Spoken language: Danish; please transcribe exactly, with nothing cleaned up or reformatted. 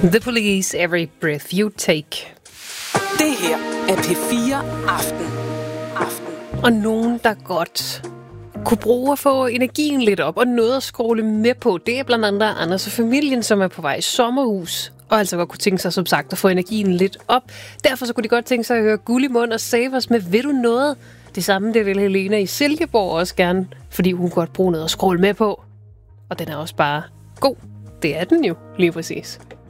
The Police, Every Breath You Take. Det her er P fire Aften. Aften. Og nogen, der godt kunne bruge at få energien lidt op og noget at scrolle med på, det er blandt andet Anders og familien, som er på vej i sommerhus, og altså godt kunne tænke sig, som sagt, at få energien lidt op. Derfor så kunne de godt tænke sig at høre Guld i mund og Save os med Ved du noget? Det samme, det vil Helena i Silkeborg også gerne, fordi hun godt bruge noget at scrolle med på. Og den er også bare god. Det er den jo, lige præcis.